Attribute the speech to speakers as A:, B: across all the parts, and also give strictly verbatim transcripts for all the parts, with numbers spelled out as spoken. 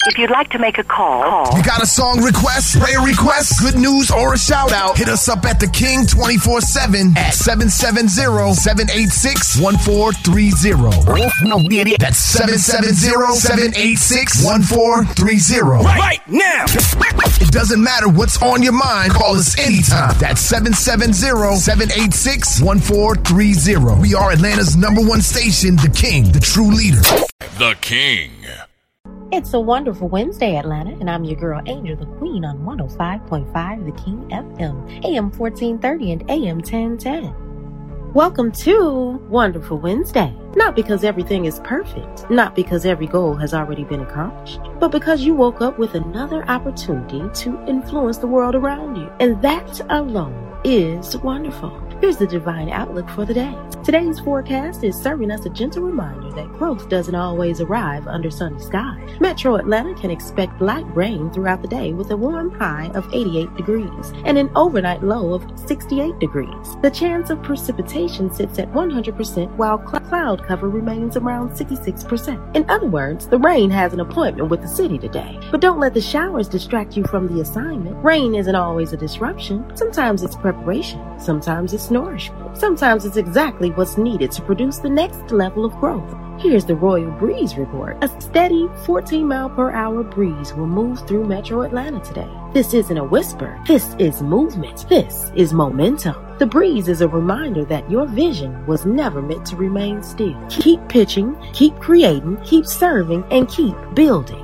A: If you'd like to make a call, call.
B: You got a song request, prayer request, good news, or a shout out? Hit us up at the King twenty-four seven at seven seven zero, seven eight six, one four three zero. That's seven seven zero, seven eight six, one four three zero.
C: Right now.
B: It doesn't matter what's on your mind. Call us anytime. That's seven seven zero, seven eight six, one four three zero. We are Atlanta's number one station, The King, the true leader.
D: The King.
E: It's a wonderful Wednesday, Atlanta, and I'm your girl, Angel the Queen, on one oh five point five The King F M, A M fourteen thirty and A M ten ten. Welcome to Wonderful Wednesday. Not because everything is perfect, not because every goal has already been accomplished, but because you woke up with another opportunity to influence the world around you. And that alone is wonderful. Here's the divine outlook for the day. Today's forecast is serving us a gentle reminder that growth doesn't always arrive under sunny skies. Metro Atlanta can expect light rain throughout the day with a warm high of eighty-eight degrees and an overnight low of sixty-eight degrees. The chance of precipitation sits at one hundred percent while cl- cloud cover remains around sixty-six percent. In other words, the rain has an appointment with the city today. But don't let the showers distract you from the assignment. Rain isn't always a disruption. Sometimes it's preparation. Sometimes it's nourishment. Sometimes it's exactly what's needed to produce the next level of growth. Here's the Royal Breeze Report. A steady fourteen mile per hour breeze will move through Metro Atlanta today. This isn't a whisper. This is movement. This is momentum. The breeze is a reminder that your vision was never meant to remain still. Keep pitching, keep creating, keep serving, and keep building.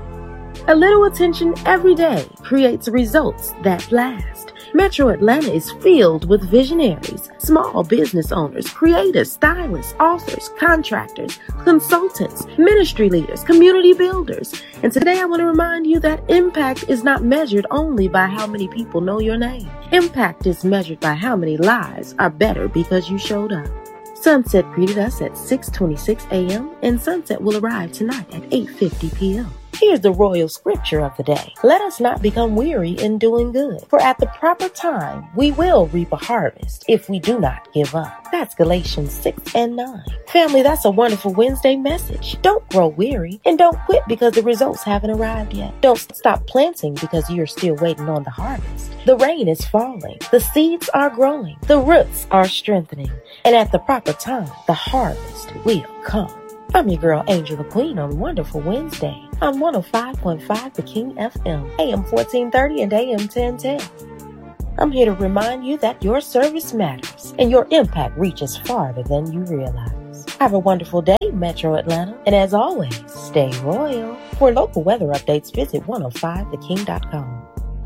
E: A little attention every day creates results that last. Metro Atlanta is filled with visionaries, small business owners, creators, stylists, authors, contractors, consultants, ministry leaders, community builders. And today I want to remind you that impact is not measured only by how many people know your name. Impact is measured by how many lives are better because you showed up. Sunset greeted us at six twenty-six a.m. and sunset will arrive tonight at eight fifty p.m. Here's the royal scripture of the day. Let us not become weary in doing good, for at the proper time we will reap a harvest if we do not give up. That's Galatians six and nine. Family, that's a wonderful Wednesday message. Don't grow weary and don't quit because the results haven't arrived yet. Don't stop planting because you're still waiting on the harvest. The rain is falling. The seeds are growing. The roots are strengthening. And at the proper time, the harvest will come. I'm your girl, Angel the Queen, on Wonderful Wednesday on one oh five point five The King F M, A M fourteen thirty and A M ten ten. I'm here to remind you that your service matters and your impact reaches farther than you realize. Have a wonderful day, Metro Atlanta, and as always, stay royal. For local weather updates, visit one oh five the king dot com.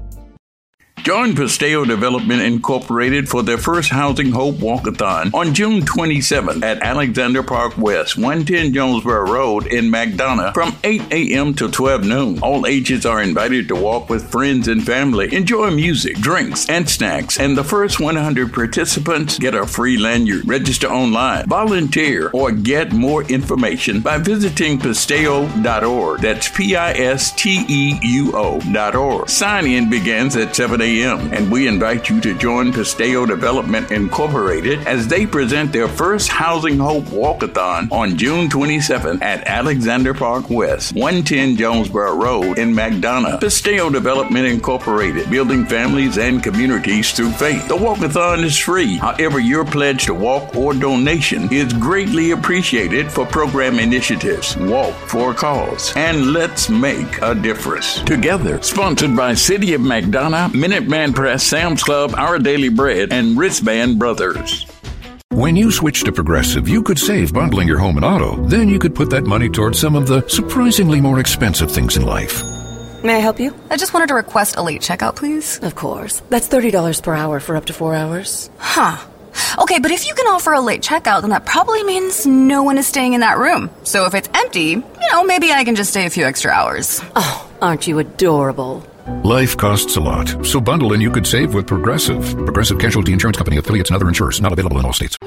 F: Join Paseo Development Incorporated for their first Housing Hope Walkathon on June twenty-seventh at Alexander Park West, one ten Jonesboro Road in McDonough from eight a.m. to twelve noon. All ages are invited to walk with friends and family, enjoy music, drinks, and snacks, and the first one hundred participants get a free lanyard. Register online, volunteer, or get more information by visiting pisteo dot org. That's P I S T E U O dot org. Sign-in begins at seven a.m. and we invite you to join Paseo Development Incorporated as they present their first Housing Hope Walkathon on June twenty-seventh at Alexander Park West, one ten Jonesboro Road in McDonough. Paseo Development Incorporated, building families and communities through faith. The walkathon is free. However, your pledge to walk or donation is greatly appreciated for program initiatives. Walk for a cause, and let's make a difference together. Sponsored by City of McDonough, Minuteman Press, Sam's Club, Our Daily Bread, and Wristband Brothers.
G: When you switch to Progressive, you could save bundling your home and auto. Then you could put that money towards some of the surprisingly more expensive things in life.
H: May I help you?
I: I just wanted to request a late checkout, please.
H: Of course. That's thirty dollars per hour for up to four hours.
I: Huh. Okay, but if you can offer a late checkout, then that probably means no one is staying in that room. So if it's empty, you know, maybe I can just stay a few extra hours.
H: Oh, aren't you adorable?
G: Life costs a lot, so bundle and you could save with Progressive. Progressive Casualty Insurance Company, affiliates, and other insurers. Not available in all states.